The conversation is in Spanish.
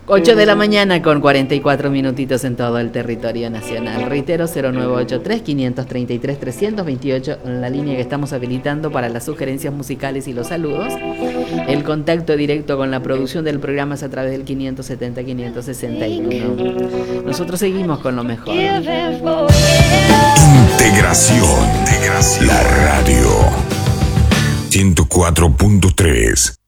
8 de la mañana con 44 minutitos en todo el territorio nacional. Reitero, 0983-533-328, en la línea que estamos habilitando para las sugerencias musicales y los saludos. El contacto directo con la producción del programa es a través del 570-561. Nosotros seguimos con lo mejor. Integración. La radio 104.3.